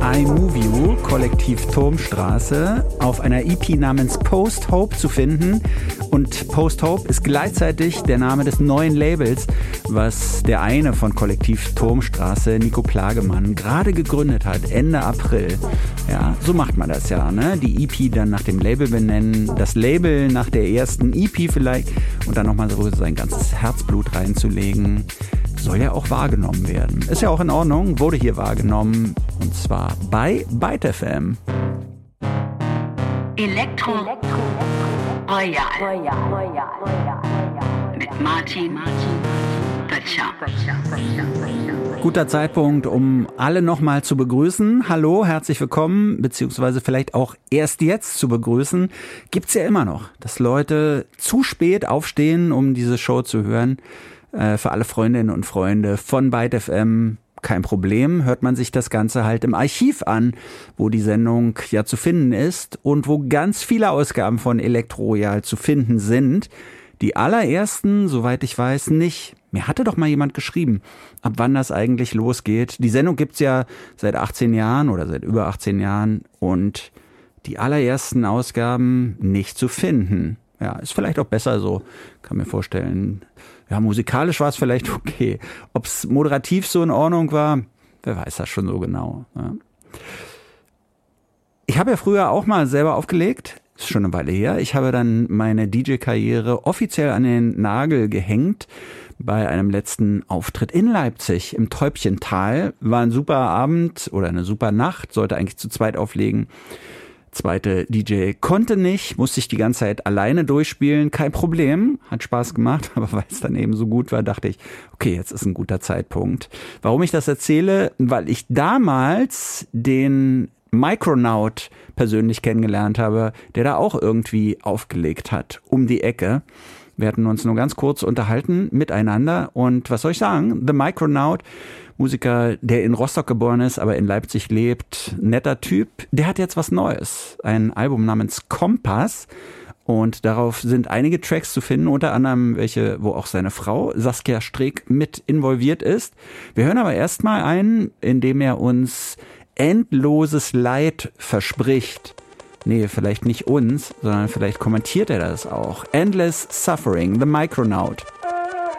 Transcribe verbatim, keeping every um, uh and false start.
I Move You, Kollektiv Turmstraße, auf einer E P namens Post Hope zu finden. Und Post Hope ist gleichzeitig der Name des neuen Labels, was der eine von Kollektiv Turmstraße, Nico Plagemann, gerade gegründet hat, Ende April. Ja, so macht man das ja, ne? Die E P dann nach dem Label benennen, das Label nach der ersten E P vielleicht und dann nochmal so sein ganzes Herzblut reinzulegen. Soll ja auch wahrgenommen werden. Ist ja auch in Ordnung, wurde hier wahrgenommen. Und zwar bei Byte F M. Elektro Royal. Mit Martin Böttcher. Guter Zeitpunkt, um alle nochmal zu begrüßen. Hallo, herzlich willkommen, beziehungsweise vielleicht auch erst jetzt zu begrüßen. Gibt's ja immer noch, dass Leute zu spät aufstehen, um diese Show zu hören. Für alle Freundinnen und Freunde von Byte F M kein Problem. Hört man sich das Ganze halt im Archiv an, wo die Sendung ja zu finden ist und wo ganz viele Ausgaben von Elektro Royal zu finden sind. Die allerersten, soweit ich weiß, nicht. Mir hatte doch mal jemand geschrieben, ab wann das eigentlich losgeht. Die Sendung gibt's ja seit achtzehn Jahren oder seit über achtzehn Jahren und die allerersten Ausgaben nicht zu finden. Ja, ist vielleicht auch besser so, kann mir vorstellen. Ja, musikalisch war es vielleicht okay. Ob es moderativ so in Ordnung war, wer weiß das schon so genau. Ja. Ich habe ja früher auch mal selber aufgelegt, ist schon eine Weile her. Ich habe dann meine D J-Karriere offiziell an den Nagel gehängt bei einem letzten Auftritt in Leipzig im Täubchental. War ein super Abend oder eine super Nacht, sollte eigentlich zu zweit auflegen. Zweite D J konnte nicht, musste ich die ganze Zeit alleine durchspielen. Kein Problem, hat Spaß gemacht, aber weil es dann eben so gut war, dachte ich, okay, jetzt ist ein guter Zeitpunkt. Warum ich das erzähle? Weil ich damals den Micronaut persönlich kennengelernt habe, der da auch irgendwie aufgelegt hat, um die Ecke. Wir hatten uns nur ganz kurz unterhalten miteinander und was soll ich sagen? The Micronaut, Musiker, der in Rostock geboren ist, aber in Leipzig lebt, netter Typ, der hat jetzt was Neues. Ein Album namens Kompass und darauf sind einige Tracks zu finden, unter anderem welche, wo auch seine Frau Saskia Streeck mit involviert ist. Wir hören aber erstmal einen, in dem er uns endloses Leid verspricht. Nee, vielleicht nicht uns, sondern vielleicht kommentiert er das auch. Endless Suffering, The Micronaut.